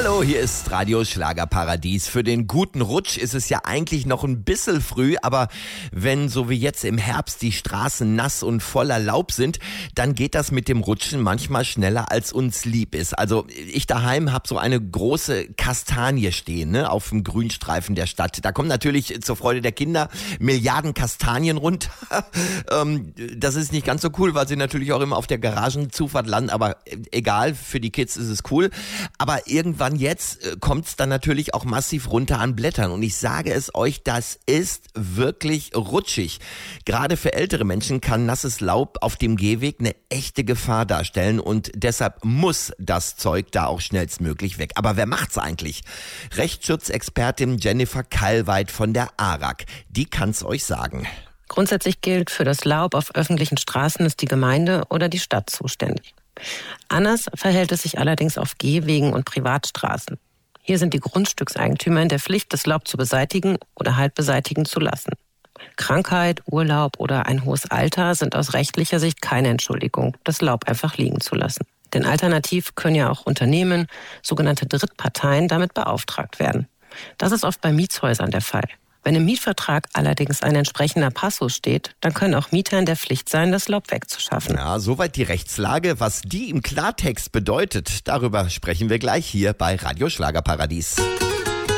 Hallo, hier ist Radio Schlagerparadies. Für den guten Rutsch ist es ja eigentlich noch ein bisschen früh, aber wenn so wie jetzt im Herbst die Straßen nass und voller Laub sind, dann geht das mit dem Rutschen manchmal schneller, als uns lieb ist. Also ich daheim habe so eine große Kastanie stehen, ne, auf dem Grünstreifen der Stadt. Da kommen natürlich zur Freude der Kinder Milliarden Kastanien runter. Das ist nicht ganz so cool, weil sie natürlich auch immer auf der Garagenzufahrt landen, aber egal, für die Kids ist es cool. Aber irgendwann jetzt kommt es dann natürlich auch massiv runter an Blättern. Und ich sage es euch, das ist wirklich rutschig. Gerade für ältere Menschen kann nasses Laub auf dem Gehweg eine echte Gefahr darstellen. Und deshalb muss das Zeug da auch schnellstmöglich weg. Aber wer macht's eigentlich? Rechtsschutzexpertin Jennifer Kallweit von der ARAG. Die kann's euch sagen. Grundsätzlich gilt, für das Laub auf öffentlichen Straßen ist die Gemeinde oder die Stadt zuständig. Anders verhält es sich allerdings auf Gehwegen und Privatstraßen. Hier sind die Grundstückseigentümer in der Pflicht, das Laub zu beseitigen oder halt beseitigen zu lassen. Krankheit, Urlaub oder ein hohes Alter sind aus rechtlicher Sicht keine Entschuldigung, das Laub einfach liegen zu lassen. Denn alternativ können ja auch Unternehmen, sogenannte Drittparteien, damit beauftragt werden. Das ist oft bei Mietshäusern der Fall. Wenn im Mietvertrag allerdings ein entsprechender Passus steht, dann können auch Mieter in der Pflicht sein, das Laub wegzuschaffen. Ja, soweit die Rechtslage. Was die im Klartext bedeutet, darüber sprechen wir gleich hier bei Radio Schlagerparadies.